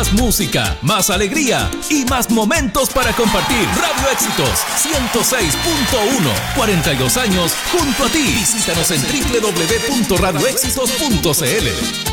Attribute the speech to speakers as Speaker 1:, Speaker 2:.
Speaker 1: Más música, más alegría y más momentos para compartir. Radio Éxitos 106.1, 42 años junto a ti. Visítanos en www.radioexitos.cl.